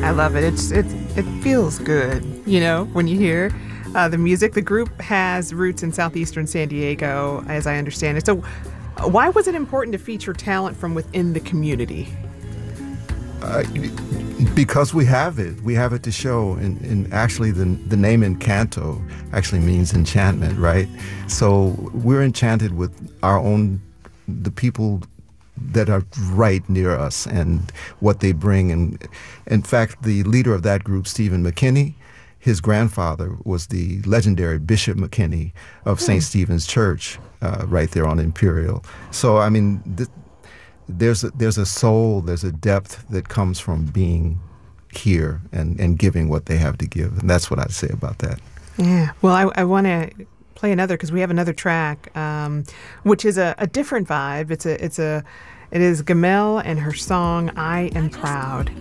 I love it. It feels good, when you hear the music. The group has roots in southeastern San Diego, as I understand it. So, why was it important to feature talent from within the community? Because we have it to show, and actually the name Encanto actually means enchantment, right? So we're enchanted with the people that are right near us and what they bring. And in fact, the leader of that group, Stephen McKinney, his grandfather was the legendary Bishop McKinney of St. Stephen's Church, right there on Imperial. So, I mean, there's a soul, there's a depth that comes from being here and giving what they have to give. And that's what I'd say about that. Yeah. Well, I want to play another because we have another track, which is a different vibe. It is Gamel and her song, I Am Proud.